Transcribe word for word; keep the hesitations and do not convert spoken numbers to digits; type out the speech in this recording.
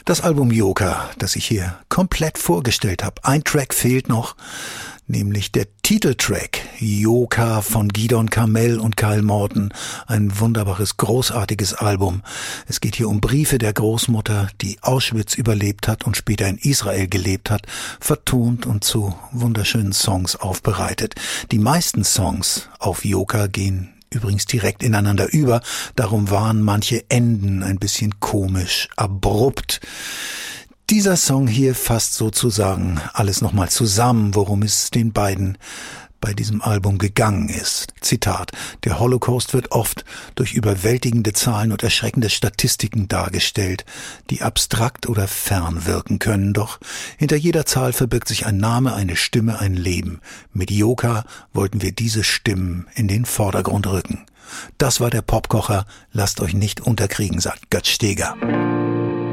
Das Album Joker, das ich hier komplett vorgestellt habe. Ein Track fehlt noch, nämlich der Titeltrack Joker von Gidon Kamel und Kyle Morton. Ein wunderbares, großartiges Album. Es geht hier um Briefe der Großmutter, die Auschwitz überlebt hat und später in Israel gelebt hat, vertont und zu wunderschönen Songs aufbereitet. Die meisten Songs auf Joker gehen übrigens direkt ineinander über. Darum waren manche Enden ein bisschen komisch, abrupt. Dieser Song hier fasst sozusagen alles nochmal zusammen, worum es den beiden bei diesem Album gegangen ist. Zitat: Der Holocaust wird oft durch überwältigende Zahlen und erschreckende Statistiken dargestellt, die abstrakt oder fern wirken können. Doch hinter jeder Zahl verbirgt sich ein Name, eine Stimme, ein Leben. Mit Joker wollten wir diese Stimmen in den Vordergrund rücken. Das war der Popkocher. Lasst euch nicht unterkriegen, sagt Götz Steger.